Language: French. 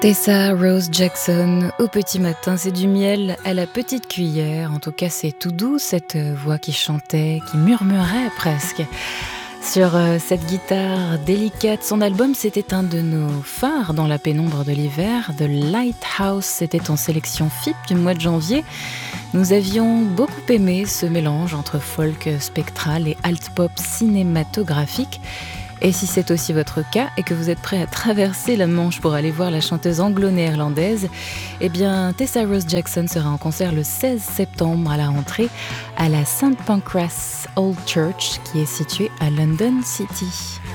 Tessa Rose Jackson, au petit matin, c'est du miel à la petite cuillère. En tout cas, c'est tout doux, cette voix qui chantait, qui murmurait presque. Sur cette guitare délicate, son album, c'était un de nos phares dans la pénombre de l'hiver. The Lighthouse, c'était en sélection FIP du mois de janvier. Nous avions beaucoup aimé ce mélange entre folk spectral et alt-pop cinématographique. Et si c'est aussi votre cas et que vous êtes prêt à traverser la Manche pour aller voir la chanteuse anglo-néerlandaise, eh bien Tessa Rose Jackson sera en concert le 16 septembre à la rentrée à la St Pancras Old Church qui est située à London City.